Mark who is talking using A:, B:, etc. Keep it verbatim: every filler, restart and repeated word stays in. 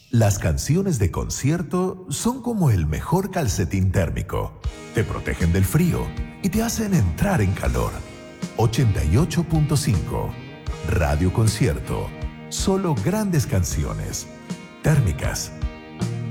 A: Las canciones de concierto son como el mejor calcetín térmico. Te protegen del frío y te hacen entrar en calor. ochenta y ocho punto cinco. Radio Concierto. Solo grandes canciones. Térmicas.